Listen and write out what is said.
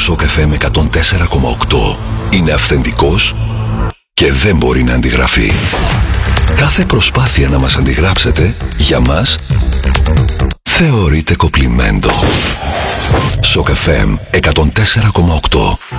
Shock FM 104,8 είναι αυθεντικός και δεν μπορεί να αντιγραφεί. Κάθε προσπάθεια να μας αντιγράψετε, για μας, θεωρείται κοπλιμέντο. Shock FM 104,8.